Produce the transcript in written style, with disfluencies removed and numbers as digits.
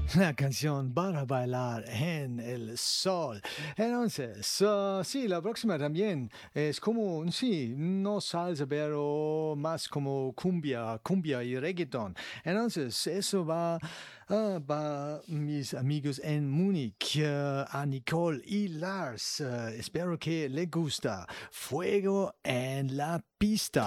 La canción para bailar en el sol. Entonces, sí, la próxima también es como, sí, no salsa, pero más como cumbia y reggaeton. Entonces, eso va mis amigos en Múnich, a Nicole y Lars. Espero que les gusta. Fuego en la pista.